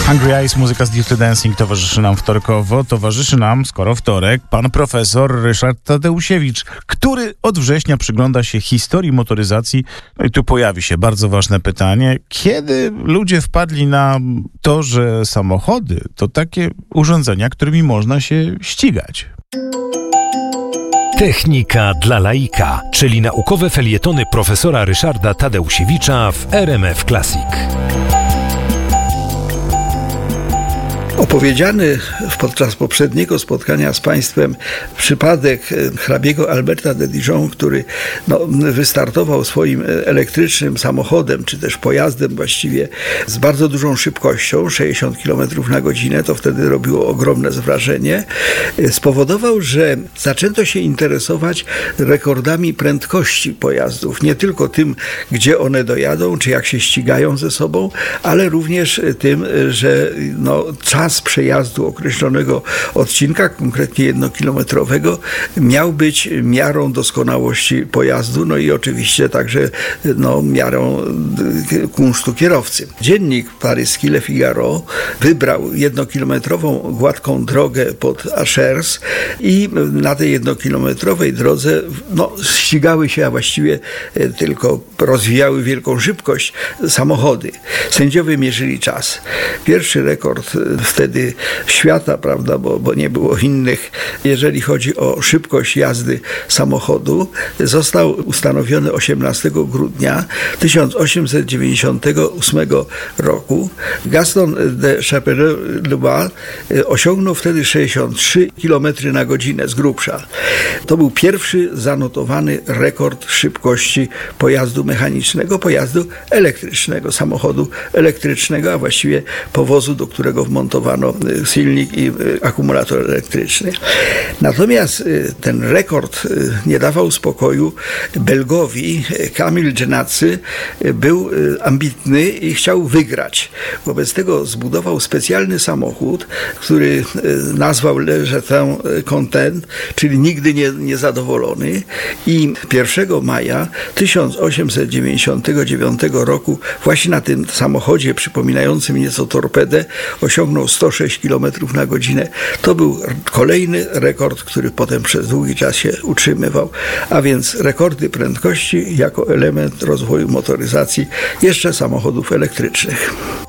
Hungry Eyes, muzyka z Dirty Dancing towarzyszy nam wtorkowo. Towarzyszy nam, skoro wtorek, pan profesor Ryszard Tadeusiewicz, który od września przygląda się historii motoryzacji. No i tu pojawi się bardzo ważne pytanie. Kiedy ludzie wpadli na to, że samochody to takie urządzenia, którymi można się ścigać? Technika dla laika, czyli naukowe felietony profesora Ryszarda Tadeusiewicza w RMF Classic. Opowiedziany podczas poprzedniego spotkania z Państwem przypadek hrabiego Alberta de Dijon, który wystartował swoim elektrycznym samochodem, czy też pojazdem właściwie z bardzo dużą szybkością, 60 km na godzinę, to wtedy robiło ogromne wrażenie, spowodował, że zaczęto się interesować rekordami prędkości pojazdów. Nie tylko tym, gdzie one dojadą, czy jak się ścigają ze sobą, ale również tym, że czas przejazdu określonego odcinka, konkretnie 1-kilometrowego, miał być miarą doskonałości pojazdu, i oczywiście także miarą kunsztu kierowcy. Dziennik paryski Le Figaro wybrał 1-kilometrową gładką drogę pod Achers i na tej 1-kilometrowej drodze ścigały się, a właściwie tylko rozwijały wielką szybkość samochody. Sędziowie mierzyli czas. Pierwszy rekord wtedy świata, prawda, bo nie było innych, jeżeli chodzi o szybkość jazdy samochodu, został ustanowiony 18 grudnia 1898 roku. Gaston de Chappelleret-Le-Bas osiągnął wtedy 63 km na godzinę z grubsza. To był pierwszy zanotowany rekord szybkości pojazdu mechanicznego, pojazdu elektrycznego, samochodu elektrycznego, a właściwie powozu, do którego wmontowano silnik i akumulator elektryczny. Natomiast ten rekord nie dawał spokoju Belgowi. Kamil Genacy był ambitny i chciał wygrać. Wobec tego zbudował specjalny samochód, który nazwał Le Jeton Content, czyli nigdy niezadowolony, i 1 maja 1899 roku właśnie na tym samochodzie przypominającym nieco torpedę osiągnął 106 km na godzinę. To był kolejny rekord, który potem przez długi czas się utrzymywał, a więc rekordy prędkości jako element rozwoju motoryzacji jeszcze samochodów elektrycznych.